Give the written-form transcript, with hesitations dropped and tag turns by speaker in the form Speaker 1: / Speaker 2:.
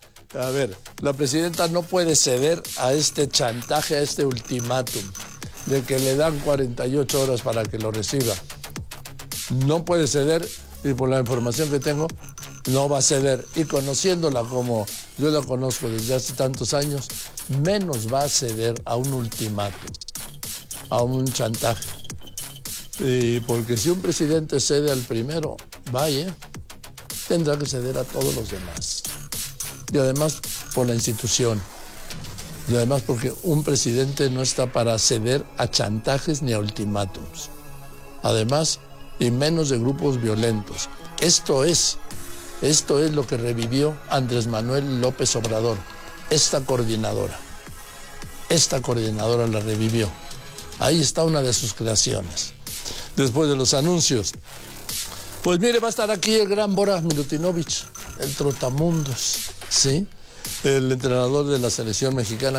Speaker 1: A ver, la presidenta no puede ceder a este chantaje, a este ultimátum de que le dan 48 horas para que lo reciba. No puede ceder y por la información que tengo, no va a ceder. Y conociéndola como yo la conozco desde hace tantos años, menos va a ceder a un ultimátum, a un chantaje. Y porque si un presidente cede al primero, vaya, tendrá que ceder a todos los demás. Y además por la institución. Y además porque un presidente no está para ceder a chantajes ni a ultimátums. Además, y menos de grupos violentos. Esto es lo que revivió Andrés Manuel López Obrador. Esta coordinadora la revivió. Ahí está una de sus creaciones. Después de los anuncios. Pues mire, va a estar aquí el gran Bora Milutinovic, el trotamundos, ¿sí? El entrenador de la selección mexicana.